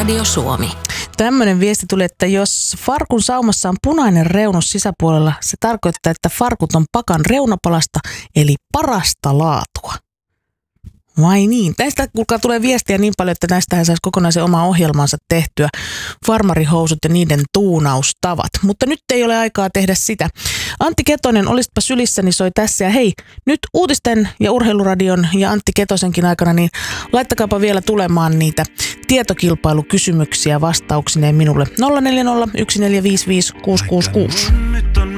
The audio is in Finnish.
Radio Suomi. Tämmöinen viesti tuli, että jos farkun saumassa on punainen reunus sisäpuolella, se tarkoittaa, että farkut on pakan reunapalasta, eli parasta laatua. Vai niin? Tästä kuulkaa tulee viestiä niin paljon, että näistähän saisi kokonaisen oma ohjelmansa tehtyä. Farmarihousut ja niiden tuunaustavat. Mutta nyt ei ole aikaa tehdä sitä. Antti Ketonen, olisitpa sylissäni, soi tässä. Ja hei, nyt uutisten ja urheiluradion ja Antti Ketosenkin aikana, niin laittakaapa vielä tulemaan niitä tietokilpailukysymyksiä vastauksineen minulle. 040 1455 666.